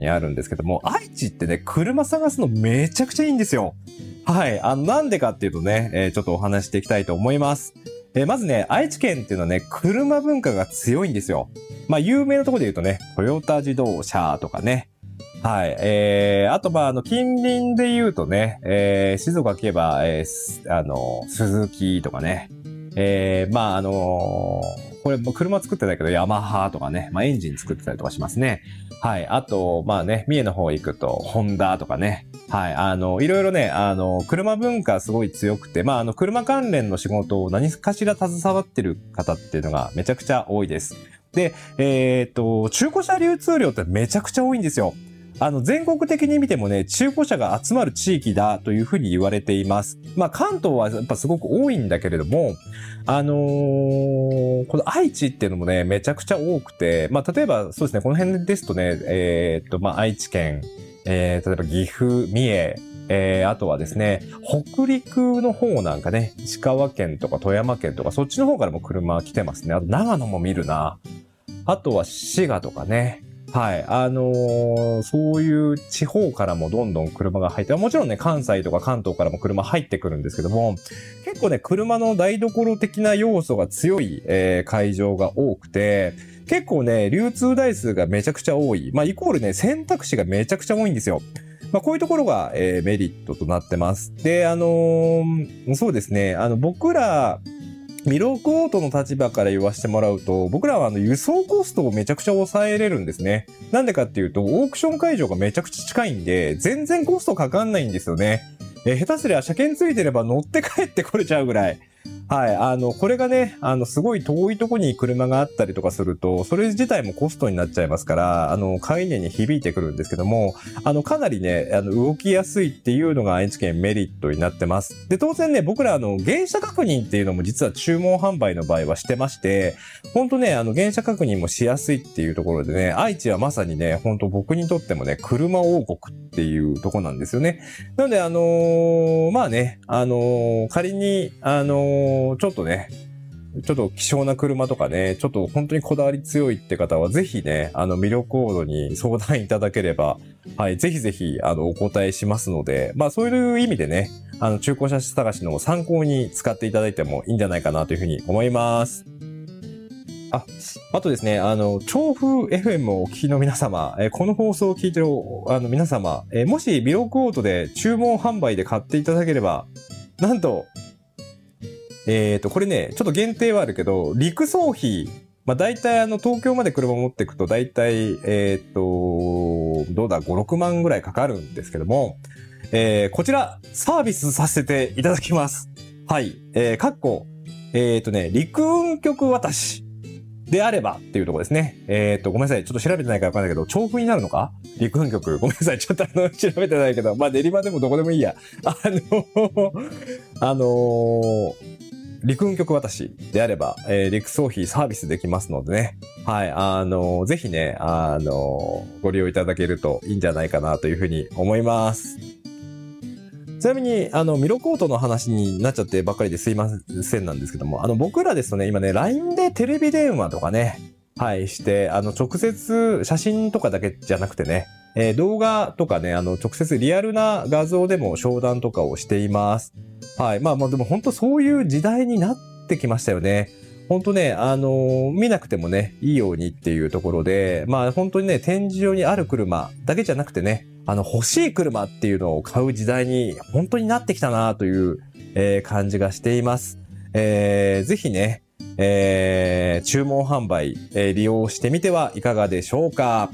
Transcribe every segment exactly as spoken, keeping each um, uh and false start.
にあるんですけども、愛知ってね、車探すのめちゃくちゃいいんですよ。はい。あの、なんでかっていうとね、えー、ちょっとお話していきたいと思います。えー、まずね、愛知県っていうのはね、車文化が強いんですよ。まあ、有名なところで言うとね、トヨタ自動車とかね。はい。えー、あと、まあ、あの、近隣で言うとね、えー、静岡といえば、えー、あの、鈴木とかね。えー、まあ、あのー、これ、車作ってないけど、ヤマハとかね、まあ、エンジン作ってたりとかしますね。はい。あと、まあね、三重の方行くと、ホンダとかね。はい。あの、いろいろね、あの、車文化すごい強くて、まあ、あの、車関連の仕事を何かしら携わってる方っていうのがめちゃくちゃ多いです。で、えっと、中古車流通量ってめちゃくちゃ多いんですよ。あの、全国的に見てもね、中古車が集まる地域だというふうに言われています。まあ、関東はやっぱすごく多いんだけれども、あのー、この愛知っていうのもね、めちゃくちゃ多くて、まあ、例えばそうですね、この辺ですとね、えー、っと、まあ、愛知県、えー、例えば岐阜、三重、えー、あとはですね、北陸の方なんかね、石川県とか富山県とか、そっちの方からも車来てますね。あと長野も見るな。あとは滋賀とかね。はい。あのー、そういう地方からもどんどん車が入って、もちろんね、関西とか関東からも車入ってくるんですけども、結構ね、車の台所的な要素が強い、えー、会場が多くて、結構ね、流通台数がめちゃくちゃ多い。まあ、イコールね、選択肢がめちゃくちゃ多いんですよ。まあ、こういうところが、えー、メリットとなってます。で、あのー、そうですね、あの、僕ら、ミロコートの立場から言わせてもらうと、僕らはあの輸送コストをめちゃくちゃ抑えれるんですね。なんでかっていうと、オークション会場がめちゃくちゃ近いんで、全然コストかかんないんですよね。えー、下手すりゃ車検ついてれば乗って帰ってこれちゃうぐらい。はい。あの、これがね、あの、すごい遠いとこに車があったりとかすると、それ自体もコストになっちゃいますから、あの、概念に響いてくるんですけども、あの、かなりね、あの、動きやすいっていうのが愛知県メリットになってます。で、当然ね、僕らあの、原車確認っていうのも実は注文販売の場合はしてまして、ほんとね、あの、原車確認もしやすいっていうところでね、愛知はまさにね、ほんと僕にとってもね、車王国っていうとこなんですよね。なので、あのー、まあね、あのー、仮に、あのー、ちょっとね、ちょっと希少な車とかね、ちょっと本当にこだわり強いって方は、ぜひね、あの、魅力コードに相談いただければ、はい、ぜひぜひ、あの、お答えしますので、まあ、そういう意味でね、あの、中古車探しの参考に使っていただいてもいいんじゃないかなというふうに思います。あ、あとですね、あの、調布 エフエム をお聞きの皆様、えー、この放送を聞いてるあの皆様、えー、もしビロコードで注文販売で買っていただければ、なんと、えっと、これね、ちょっと限定はあるけど、陸送費、まあ、大体あの、東京まで車持っていくと、大体、えっと、どうだ、ご、ろくまんぐらいかかるんですけども、えー、こちら、サービスさせていただきます。はい。えー、かっこ、えっとね、陸運局渡しであればっていうところですね。えっと、ごめんなさい。ちょっと調べてないからわかんないけど、調布になるのか陸運局。ごめんなさい。ちょっとあの、調べてないけど、まあ、練馬でもどこでもいいや。あの、あのー、陸運局渡しであれば、えー、陸送費サービスできますのでね。はい。あのー、ぜひね、あのー、ご利用いただけるといいんじゃないかなというふうに思います。ちなみに、あの、ミロコートの話になっちゃってばっかりですいませんなんですけども、あの、僕らですとね、今ね、ライン でテレビ電話とかね、はい、して、あの、直接写真とかだけじゃなくてね、えー、動画とかね、あの、直接リアルな画像でも商談とかをしています。はい。まあまあでも本当そういう時代になってきましたよね。本当ね、あのー、見なくてもね、いいようにっていうところで、まあ本当にね、展示場にある車だけじゃなくてね、あの、欲しい車っていうのを買う時代に本当になってきたなという、えー、感じがしています。えー、ぜひね、えー、注文販売、えー、利用してみてはいかがでしょうか。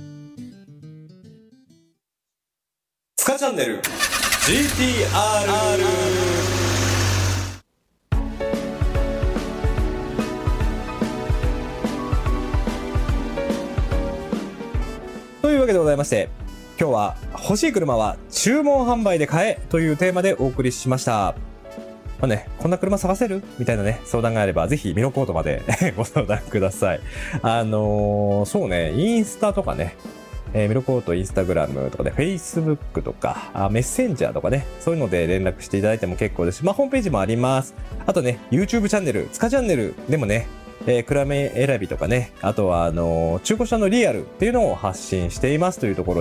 つかチャンネル ジーティーアール というわけでございまして、今日は欲しい車は注文販売で買えというテーマでお送りしました。まあね、こんな車探せるみたいなね、相談があれば、ぜひミロコートまでご相談ください。あのー、そうね、インスタとかね、えー、ミロコート、インスタグラムとかで、フェイスブックとかあ、メッセンジャーとかね、そういうので連絡していただいても結構ですし、まあ、ホームページもあります。あとね、YouTube チャンネル、つかチャンネルでもね、 えー、車選びとかね、あとは、あのー中古車のリアルっていうのを発信していますというところ